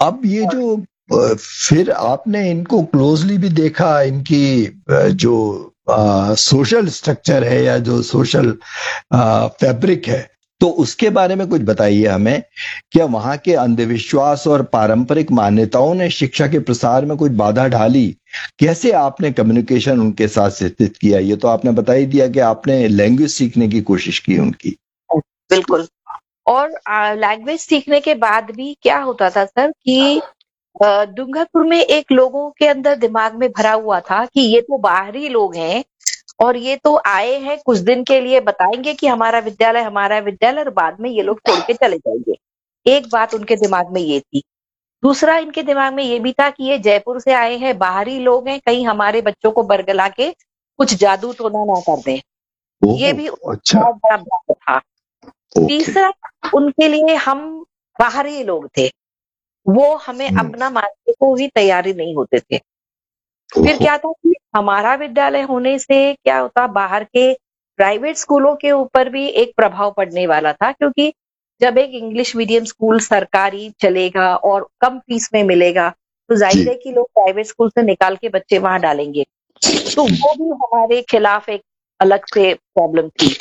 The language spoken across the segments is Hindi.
अब ये और जो फिर आपने इनको क्लोजली भी देखा, इनकी जो सोशल स्ट्रक्चर है या जो सोशल फैब्रिक है, तो उसके बारे में कुछ बताइए हमें। क्या वहां के अंधविश्वास और पारंपरिक मान्यताओं ने शिक्षा के प्रसार में कुछ बाधा डाली? कैसे आपने कम्युनिकेशन उनके साथ स्थित किया? ये तो आपने बता ही दिया कि आपने लैंग्वेज सीखने की कोशिश की उनकी। बिल्कुल। और लैंग्वेज सीखने के बाद भी क्या होता था सर कि दुंगापुर में एक लोगों के अंदर दिमाग में भरा हुआ था कि ये तो बाहरी लोग हैं और ये तो आए हैं कुछ दिन के लिए, बताएंगे कि हमारा विद्यालय, और बाद में ये लोग छोड़ के चले जाएंगे। एक बात उनके दिमाग में ये थी। दूसरा इनके दिमाग में ये भी था कि ये जयपुर से आए हैं, बाहरी लोग हैं, कहीं हमारे बच्चों को बरगला के कुछ जादू टोना ना कर दें। ये ओहो। भी अच्छा। बहुत बड़ा बात था। ओके। तीसरा, उनके लिए हम बाहरी लोग थे, वो हमें हम्म। अपना मानने को ही तैयारी नहीं होते थे। फिर ओहो। क्या था कि हमारा विद्यालय होने से क्या होता, बाहर के प्राइवेट स्कूलों के ऊपर भी एक प्रभाव पड़ने वाला था, क्योंकि जब एक इंग्लिश मीडियम स्कूल सरकारी चलेगा और कम फीस में मिलेगा, तो जाहिर जी। है कि लोग प्राइवेट स्कूल से निकाल के बच्चे वहां डालेंगे। तो वो भी हमारे खिलाफ एक अलग से प्रॉब्लम थी,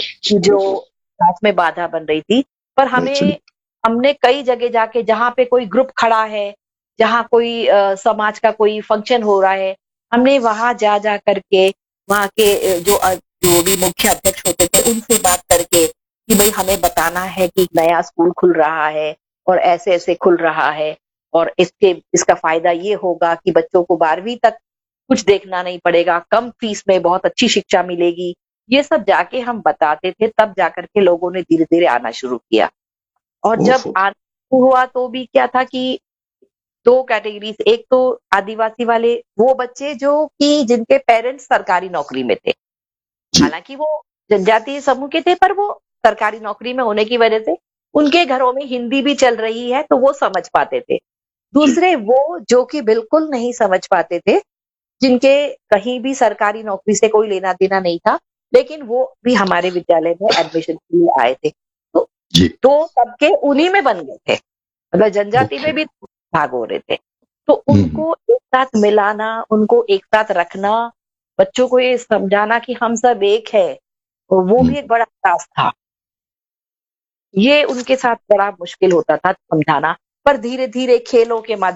जो ओहो। क्लास में बाधा बन रही थी। पर अच्छा। हमने कई जगह जाके, जहाँ पे कोई ग्रुप खड़ा है, जहाँ कोई समाज का कोई फंक्शन हो रहा है, हमने वहां जा जा करके वहाँ के जो भी मुख्य अध्यक्ष होते थे उनसे बात करके कि भाई हमें बताना है कि नया स्कूल खुल रहा है और ऐसे ऐसे खुल रहा है, और इसका फायदा ये होगा कि बच्चों को 12वीं तक कुछ देखना नहीं पड़ेगा, कम फीस में बहुत अच्छी शिक्षा मिलेगी। ये सब जाके हम बताते थे, तब जाकर के लोगों ने धीरे धीरे आना शुरू किया। और जब ओहो। आना शुरू हुआ तो भी क्या था कि दो कैटेगरीज, एक तो आदिवासी वाले, वो बच्चे जो कि जिनके पेरेंट्स सरकारी नौकरी में थे, जी। हालांकि वो जनजातीय समूह के थे, पर वो सरकारी नौकरी में होने की वजह से उनके घरों में हिंदी भी चल रही है तो वो समझ पाते थे। जी। दूसरे वो जो कि बिल्कुल नहीं समझ पाते थे, जिनके कहीं भी सरकारी नौकरी से कोई लेना देना नहीं था, लेकिन वो भी हमारे विद्यालय में एडमिशन के लिए आए थे। तो जी। दो तबके उन्हीं में बन गए थे, मतलब जनजाति में ओके। भी भाग हो रहे थे। तो हम्म। उनको एक साथ मिलाना, उनको एक साथ रखना, बच्चों को ये समझाना कि हम सब एक है, वो हम्म। भी एक बड़ा टास्क था। ये उनके साथ बड़ा मुश्किल होता था समझाना, पर धीरे धीरे खेलों के माध्यम